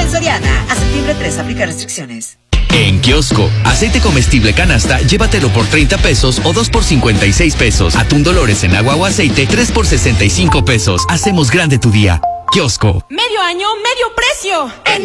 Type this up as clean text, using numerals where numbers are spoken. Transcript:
en Soriana. A septiembre 3, aplica restricciones. En Kiosco, aceite comestible canasta, llévatelo por 30 pesos o 2 por 56 pesos. Atún Dolores en agua o aceite, 3 por 65 pesos. Hacemos grande tu día. Kiosco. Medio año, medio precio. En